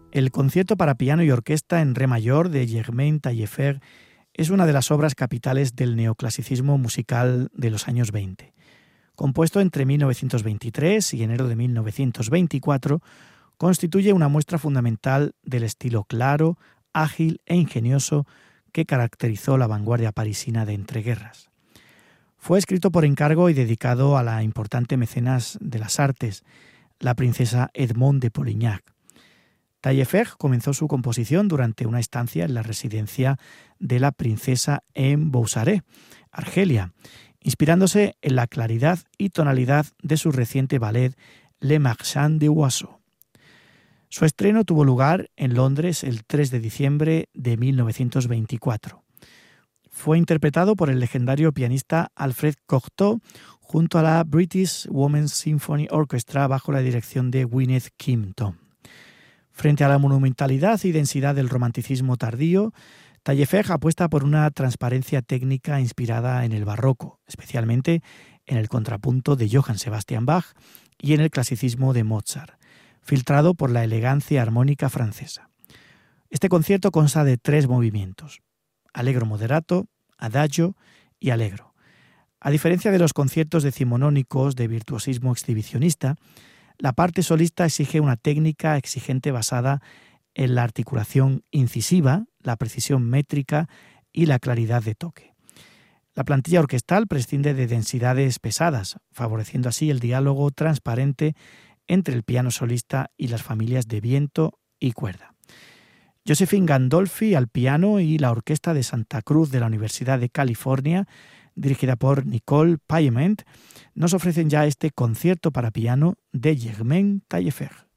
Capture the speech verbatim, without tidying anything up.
El concierto para piano y orquesta en re mayor de Germain Taillefer es una de las obras capitales del neoclasicismo musical de los años veinte. Compuesto entre mil novecientos veintitrés y enero de mil novecientos veinticuatro, constituye una muestra fundamental del estilo claro, ágil e ingenioso que caracterizó la vanguardia parisina de entreguerras. Fue escrito por encargo y dedicado a la importante mecenas de las artes, la princesa Edmond de Polignac. Taillefer comenzó su composición durante una estancia en la residencia de la princesa en Boussaré, Argelia, inspirándose en la claridad y tonalidad de su reciente ballet Le Marchand de Oiseaux. Su estreno tuvo lugar en Londres el tres de diciembre de mil novecientos veinticuatro. Fue interpretado por el legendario pianista Alfred Cortot junto a la British Women's Symphony Orchestra bajo la dirección de Gwyneth Kim-Tom. Frente a la monumentalidad y densidad del romanticismo tardío, Taillefer apuesta por una transparencia técnica inspirada en el barroco, especialmente en el contrapunto de Johann Sebastian Bach y en el clasicismo de Mozart, filtrado por la elegancia armónica francesa. Este concierto consta de tres movimientos: allegro moderato, adagio y allegro. A diferencia de los conciertos decimonónicos de virtuosismo exhibicionista, la parte solista exige una técnica exigente basada en la articulación incisiva, la precisión métrica y la claridad de toque. La plantilla orquestal prescinde de densidades pesadas, favoreciendo así el diálogo transparente entre el piano solista y las familias de viento y cuerda. Josephine Gandolfi al piano y la Orquesta de Santa Cruz de la Universidad de California, dirigida por Nicole Payement, nos ofrecen ya este concierto para piano de Germain Taillefer.